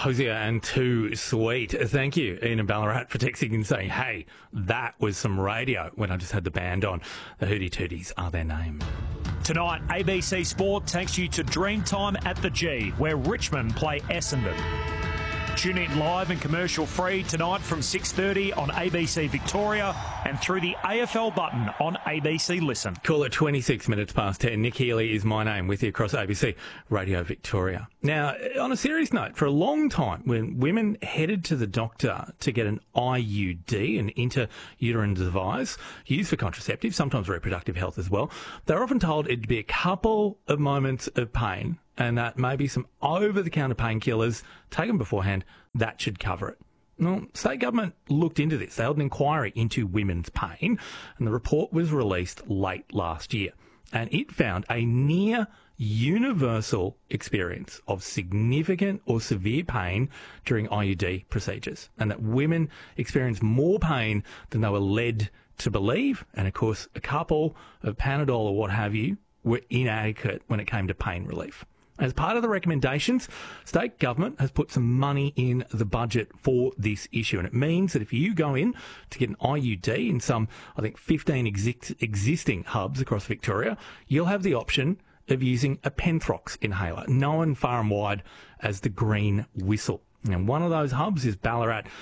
cozier and too sweet. Thank you, Ian and Ballarat, for texting and saying, hey, that was some radio when I just had the band on. The Hootie Tooties are their name. Tonight, ABC Sport takes you to Dreamtime at the G, where Richmond play Essendon. Tune in live and commercial free tonight from 6:30 on ABC Victoria and through the AFL button on ABC Listen. Call it 26 minutes past 10. Nick Healy is my name, with you across ABC Radio Victoria. Now, on a serious note, for a long time, when women headed to the doctor to get an IUD, an intrauterine device, used for contraceptive, sometimes reproductive health as well, they were often told it'd be a couple of moments of pain and that maybe some over-the-counter painkillers taken beforehand, that should cover it. Well, state government looked into this. They held an inquiry into women's pain, and the report was released late last year. And it found a near universal experience of significant or severe pain during IUD procedures, and that women experience more pain than they were led to believe. And, of course, a couple of Panadol or what have you were inadequate when it came to pain relief. As part of the recommendations, state government has put some money in the budget for this issue, and it means that if you go in to get an IUD in some, I think, 15 existing hubs across Victoria, you'll have the option of using a Penthrox inhaler, known far and wide as the green whistle. And one of those hubs is Ballarat